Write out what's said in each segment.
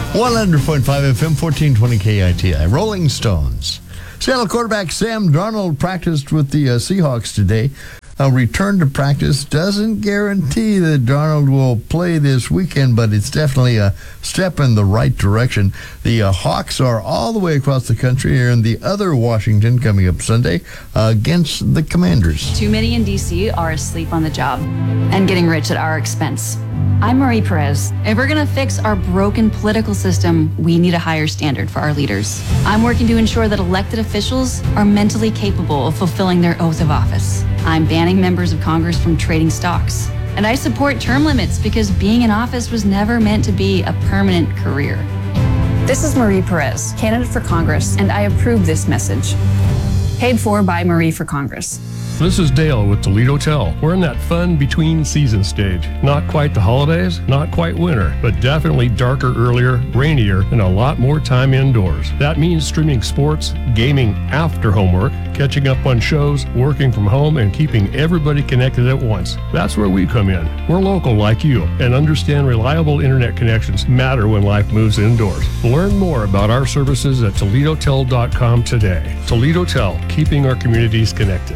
100.5 FM, 1420 KITI. Rolling Stones. Seattle quarterback Sam Darnold practiced with the Seahawks today. A return to practice doesn't guarantee that Darnold will play this weekend, but it's definitely a step in the right direction. The Hawks are all the way across the country here in the other Washington coming up Sunday against the Commanders. Too many in D.C. are asleep on the job and getting rich at our expense. I'm Marie Perez. If we're going to fix our broken political system, we need a higher standard for our leaders. I'm working to ensure that elected officials are mentally capable of fulfilling their oath of office. I'm banning members of Congress from trading stocks. And I support term limits because being in office was never meant to be a permanent career. This is Marie Perez, candidate for Congress, and I approve this message. Paid for by Marie for Congress. This is Dale with Toledo Tell. We're in that fun between season stage. Not quite the holidays, not quite winter, but definitely darker earlier, rainier, and a lot more time indoors. That means streaming sports, gaming after homework, catching up on shows, working from home, and keeping everybody connected at once. That's where we come in. We're local like you and understand reliable internet connections matter when life moves indoors. Learn more about our services at ToledoTel.com today. Toledo Tell, keeping our communities connected.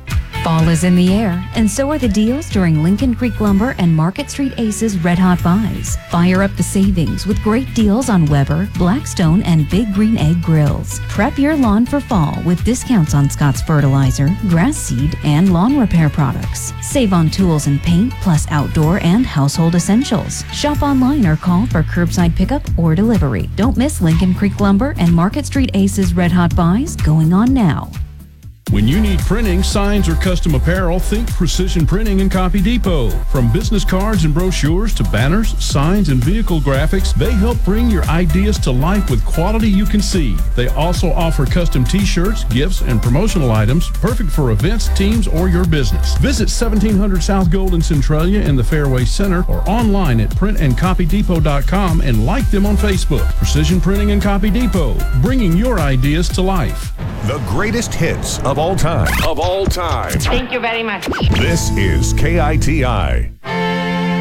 Fall is in the air, and so are the deals during Lincoln Creek Lumber and Market Street Aces Red Hot Buys. Fire up the savings with great deals on Weber, Blackstone, and Big Green Egg grills. Prep your lawn for fall with discounts on Scott's fertilizer, grass seed, and lawn repair products. Save on tools and paint, plus outdoor and household essentials. Shop online or call for curbside pickup or delivery. Don't miss Lincoln Creek Lumber and Market Street Aces Red Hot Buys going on now. When you need printing, signs, or custom apparel, think Precision Printing and Copy Depot. From business cards and brochures to banners, signs, and vehicle graphics, they help bring your ideas to life with quality you can see. They also offer custom t-shirts, gifts, and promotional items, perfect for events, teams, or your business. Visit 1700 South Golden Centralia in the Fairway Center or online at printandcopydepot.com and like them on Facebook. Precision Printing and Copy Depot, bringing your ideas to life. The greatest hits of all time. Thank you very much. This is KITI.